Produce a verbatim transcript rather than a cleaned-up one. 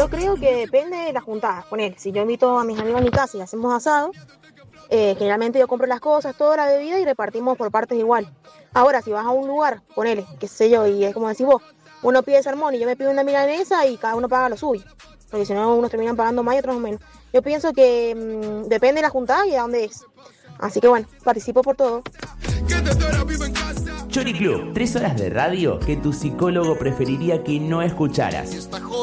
Yo creo que depende de las juntadas. Poner, si yo invito a mis amigos a mi casa y hacemos asado, eh, generalmente yo compro las cosas, toda la bebida y repartimos por partes igual. Ahora, si vas a un lugar, ponele, qué sé yo, y es como decís vos, uno pide salmón y yo me pido una milanesa y cada uno paga lo suyo. Porque si no, unos terminan pagando más y otros menos. Yo pienso que mmm, depende de la juntada y de dónde es. Así que bueno, participo por todo. Chori Club, tres horas de radio que tu psicólogo preferiría que no escucharas.